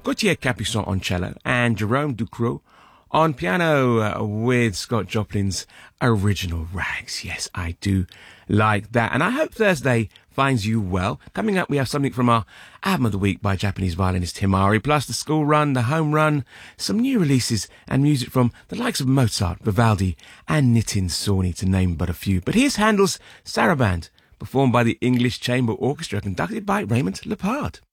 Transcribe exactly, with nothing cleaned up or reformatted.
Gautier Capuçon on cello and Jerome Ducrot on piano uh, with Scott Joplin's original Rags. Yes, I do like that. And I hope Thursday finds you well. Coming up, we have something from our Album of the Week by Japanese violinist Himari, plus the school run, the home run, some new releases and music from the likes of Mozart, Vivaldi and Nitin Sawhney, to name but a few. But here's Handel's Saraband, performed by the English Chamber Orchestra, conducted by Raymond Lepard.